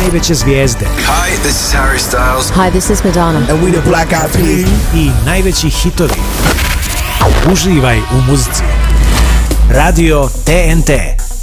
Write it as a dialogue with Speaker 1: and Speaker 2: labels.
Speaker 1: najveće zvijezde.
Speaker 2: Hi, this is Harry Styles.
Speaker 3: Hi, this is Madonna.
Speaker 4: And we the Black Eyed Peas.
Speaker 1: I najveći hitovi. Uživaj u muzici. Radio TNT.